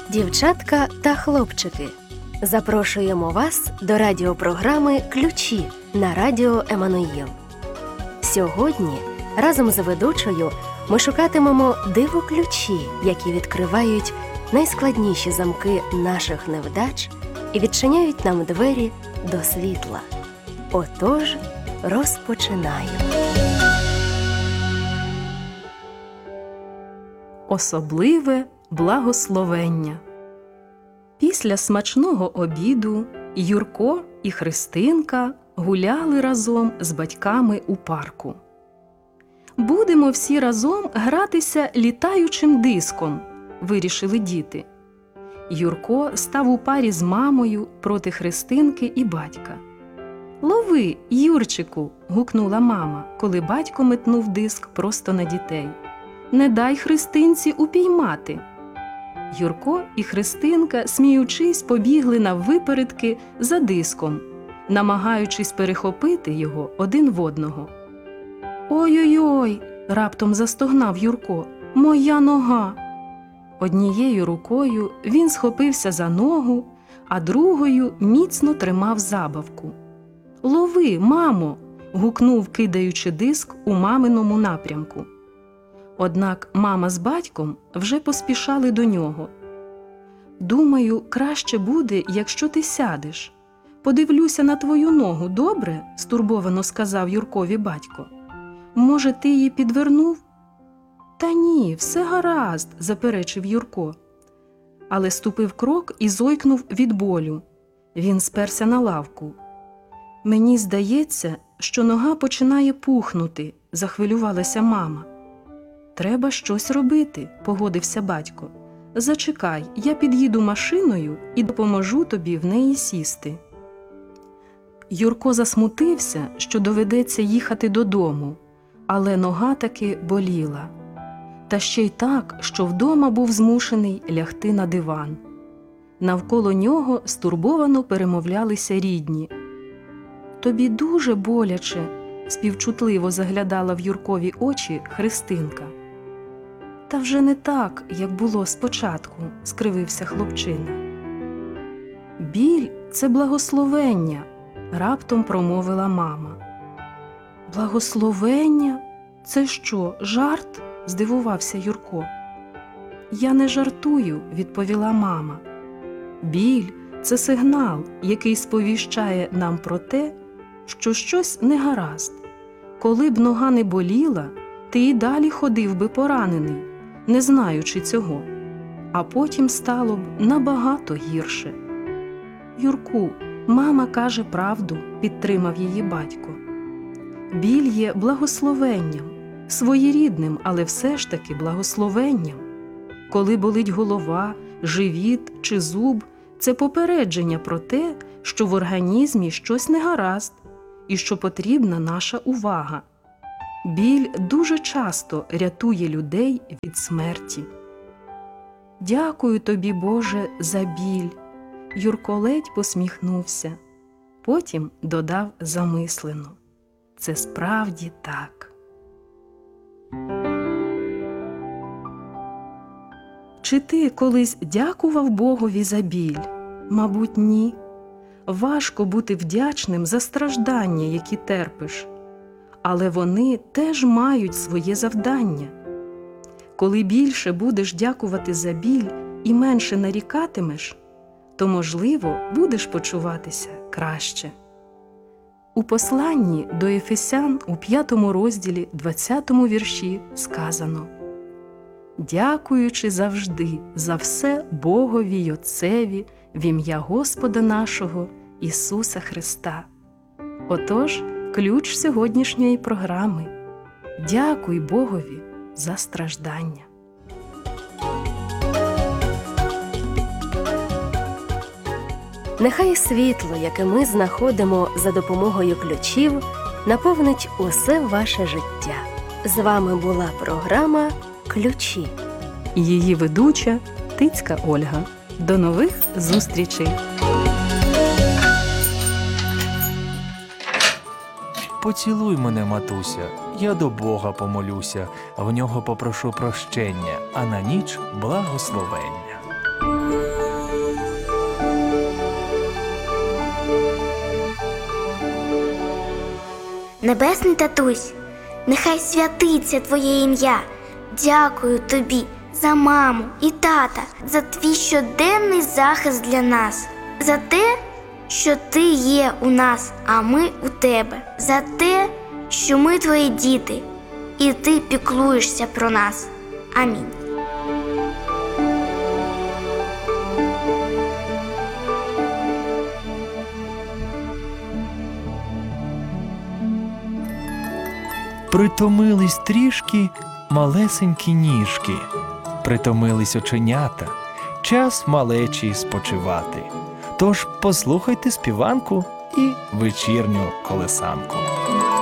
Дівчатка та хлопчики, запрошуємо вас до радіопрограми «Ключі» на радіо Еммануїл. Сьогодні разом з ведучою ми шукатимемо диво-ключі, які відкривають найскладніші замки наших невдач і відчиняють нам двері до світла. Отож, розпочинаємо. Особливе благословення. Після смачного обіду Юрко і Христинка гуляли разом з батьками у парку. «Будемо всі разом гратися літаючим диском», – вирішили діти. Юрко став у парі з мамою проти Христинки і батька. «Лови, Юрчику!» – гукнула мама, коли батько метнув диск просто на дітей. «Не дай Христинці упіймати!» Юрко і Христинка, сміючись, побігли наввипередки за диском, намагаючись перехопити його один в одного. «Ой-ой-ой!» – раптом застогнав Юрко. «Моя нога!» Однією рукою він схопився за ногу, а другою міцно тримав забавку. «Лови, мамо!» – гукнув, кидаючи диск у маминому напрямку. Однак мама з батьком вже поспішали до нього. «Думаю, краще буде, якщо ти сядеш. Подивлюся на твою ногу, добре?» – стурбовано сказав Юркові батько. «Може, ти її підвернув?» «Та ні, все гаразд», – заперечив Юрко. Але ступив крок і зойкнув від болю. Він сперся на лавку. «Мені здається, що нога починає пухнути», – захвилювалася мама. «Треба щось робити», – погодився батько. «Зачекай, я під'їду машиною і допоможу тобі в неї сісти». Юрко засмутився, що доведеться їхати додому, але нога таки боліла. Та ще й так, що вдома був змушений лягти на диван. Навколо нього стурбовано перемовлялися рідні. «Тобі дуже боляче», – співчутливо заглядала в Юркові очі Христинка. «Та вже не так, як було спочатку», – скривився хлопчина. «Біль – це благословення», – раптом промовила мама. «Благословення? Це що, жарт?» – здивувався Юрко. «Я не жартую», – відповіла мама. «Біль – це сигнал, який сповіщає нам про те, що щось не гаразд. Коли б нога не боліла, ти і далі ходив би поранений, не знаючи цього, а потім стало б набагато гірше». «Юрку, мама каже правду», – підтримав її батько. «Біль є благословенням, своєрідним, але все ж таки благословенням. Коли болить голова, живіт чи зуб, це попередження про те, що в організмі щось не гаразд і що потрібна наша увага. Біль дуже часто рятує людей від смерті». «Дякую тобі, Боже, за біль», – Юрко ледь посміхнувся. Потім додав замислено: «Це справді так». Чи ти колись дякував Богові за біль? Мабуть, ні. Важко бути вдячним за страждання, які терпиш. Але вони теж мають своє завдання. Коли більше будеш дякувати за біль і менше нарікатимеш, то, можливо, будеш почуватися краще. У посланні до Ефесян у 5 розділі 20 вірші сказано: «Дякуючи завжди за все Богові й Отцеві в ім'я Господа нашого Ісуса Христа». Отож, ключ сьогоднішньої програми – дякуй Богові за страждання. Нехай світло, яке ми знаходимо за допомогою ключів, наповнить усе ваше життя. З вами була програма «Ключі». Її ведуча Тицька Ольга. До нових зустрічей! Поцілуй мене, матуся, я до Бога помолюся, в нього попрошу прощення, а на ніч благословення. Небесний татусь, нехай святиться Твоє ім'я. Дякую Тобі за маму і тата, за Твій щоденний захист для нас, за те, що Ти є у нас, а ми у Тебе, за те, що ми Твої діти, і Ти піклуєшся про нас. Амінь. Притомились трішки малесенькі ніжки, притомились оченята, час малечі спочивати. Тож послухайте співанку і вечірню колесанку.